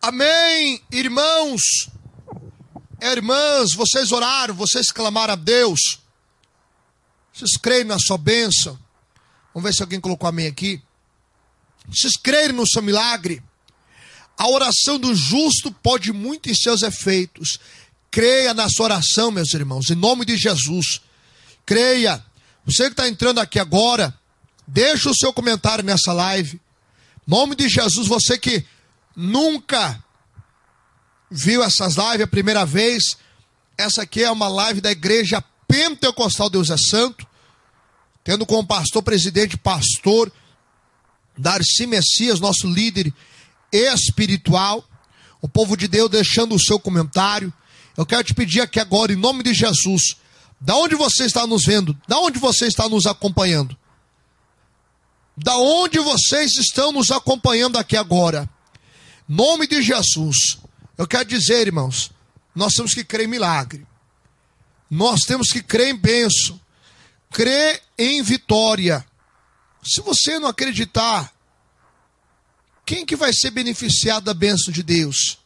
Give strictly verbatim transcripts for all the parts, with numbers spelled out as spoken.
Amém, irmãos, irmãs, vocês oraram, vocês clamaram a Deus, vocês creem na sua bênção. Vamos ver se alguém colocou amém aqui. Vocês creem no seu milagre. A oração do justo pode muito em seus efeitos. Creia na sua oração, meus irmãos, em nome de Jesus. Creia. Você que está entrando aqui agora, deixa o seu comentário nessa live. Em nome de Jesus, você que nunca viu essas lives a primeira vez, essa aqui é uma live da Igreja Pentecostal Deus é Santo, tendo como pastor, presidente, pastor Darcy Messias, nosso líder espiritual. O povo de Deus deixando o seu comentário. Eu quero te pedir aqui agora, em nome de Jesus, da onde você está nos vendo, da onde você está nos acompanhando, da onde vocês estão nos acompanhando aqui agora, em nome de Jesus, eu quero dizer, irmãos, nós temos que crer em milagre, nós temos que crer em bênção, crer em vitória. Se você não acreditar, quem que vai ser beneficiado da bênção de Deus?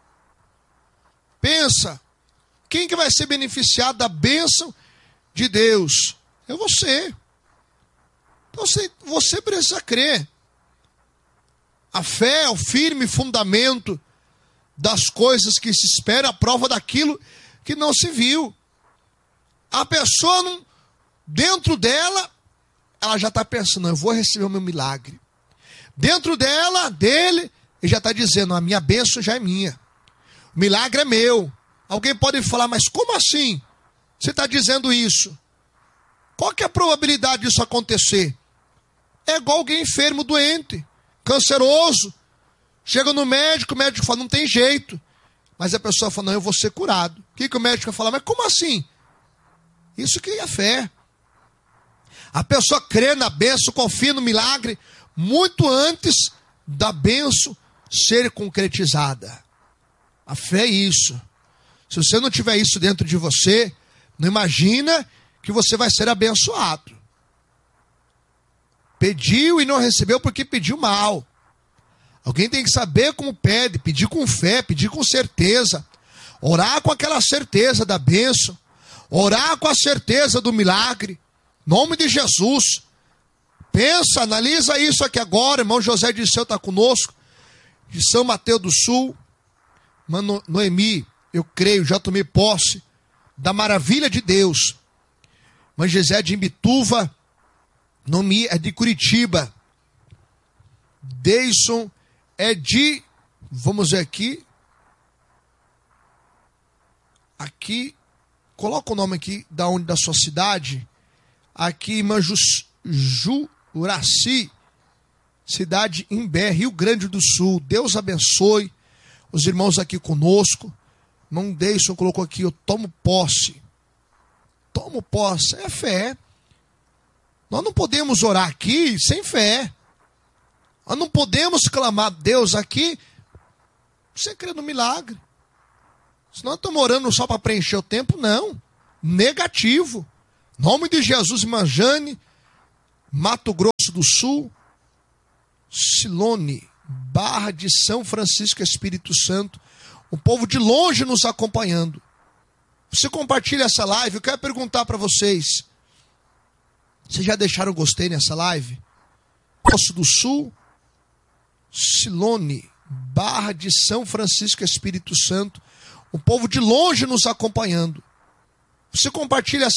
Pensa, quem que vai ser beneficiado da bênção de Deus? É você. Então você, você precisa crer. A fé é o firme fundamento das coisas que se espera, a prova daquilo que não se viu. A pessoa, não, dentro dela, ela já está pensando, eu vou receber o meu milagre. Dentro dela, dele, ele já está dizendo, a minha bênção já é minha. O milagre é meu. Alguém pode falar, mas como assim? Você está dizendo isso? Qual que é a probabilidade disso acontecer? É igual alguém enfermo, doente, canceroso. Chega no médico, o médico fala, não tem jeito. Mas a pessoa fala, não, eu vou ser curado. O que, que o médico vai falar? Mas como assim? Isso que é fé. A pessoa crê na bênção, confia no milagre, muito antes da bênção ser concretizada. A fé é isso. Se você não tiver isso dentro de você, não imagina que você vai ser abençoado. Pediu e não recebeu porque pediu mal. Alguém tem que saber como pede, pedir com fé, pedir com certeza. Orar com aquela certeza da bênção. Orar com a certeza do milagre. Em nome de Jesus. Pensa, analisa isso aqui agora. Irmão José de Seu está conosco. De São Mateus do Sul. Mano, Noemi, eu creio, já tomei posse da maravilha de Deus. Mãe Gisé de Imbituva. Noemi é de Curitiba. Deison é de, vamos ver aqui. Aqui, coloca o nome aqui, da onde, da sua cidade. Aqui, irmã Juraci, cidade Imbé, Rio Grande do Sul. Deus abençoe os irmãos aqui conosco. Irmão Deison colocou aqui, eu tomo posse. Tomo posse, é fé. Nós não podemos orar aqui sem fé. Nós não podemos clamar a Deus aqui sem crer no milagre. Senão estamos orando só para preencher o tempo, não. Negativo. Em nome de Jesus, irmã Jane, Mato Grosso do Sul, Silone, Barra de São Francisco, Espírito Santo. O povo de longe nos acompanhando. Você compartilha essa live, eu quero perguntar para vocês. Vocês já deixaram o gostei nessa live? Grosso do Sul, Silone, Barra de São Francisco, Espírito Santo. O povo de longe nos acompanhando. Você compartilha essa